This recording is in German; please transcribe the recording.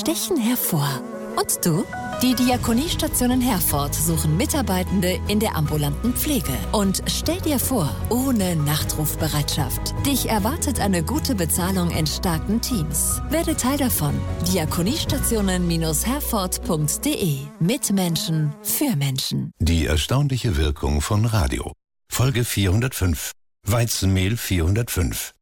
stechen hervor. Und du? Die Diakoniestationen Herford suchen Mitarbeitende in der ambulanten Pflege. Und stell dir vor, ohne Nachtrufbereitschaft. Dich erwartet eine gute Bezahlung in starken Teams. Werde Teil davon. Diakoniestationen-herford.de. Mit Menschen, für Menschen. Die erstaunliche Wirkung von Radio. Folge 405. Weizenmehl 405.